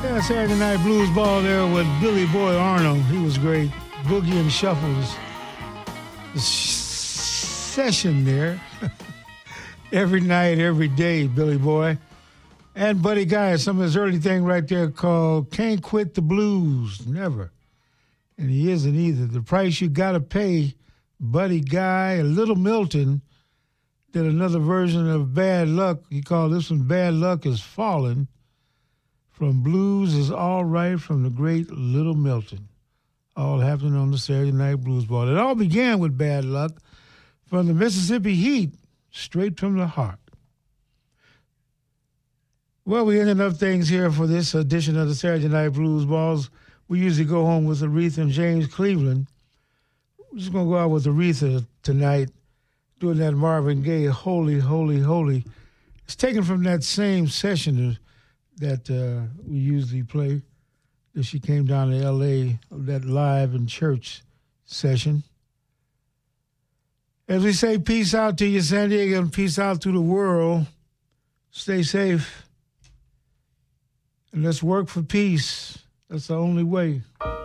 Saturday Night Blues Ball there with Billy Boy Arnold. He was great. Boogie and Shuffles. The session there. Every night, every day, Billy Boy. And Buddy Guy, some of his early thing right there called Can't Quit the Blues. Never. And he isn't either. The Price You Gotta Pay, Buddy Guy, and Little Milton did another version of Bad Luck. He called this one Bad Luck Is Falling. From Blues Is All Right from the great Little Milton. All happening on the Saturday Night Blues Ball. It all began with Bad Luck from the Mississippi Heat, straight from the heart. Well, we ended up things here for this edition of the Saturday Night Blues Balls. We usually go home with Aretha and James Cleveland. We're just going to go out with Aretha tonight, doing that Marvin Gaye, Holy, Holy, Holy. It's taken from that same session that we usually play, that she came down to L.A., that live in church session. As we say, peace out to you, San Diego, and peace out to the world. Stay safe. And let's work for peace. That's the only way.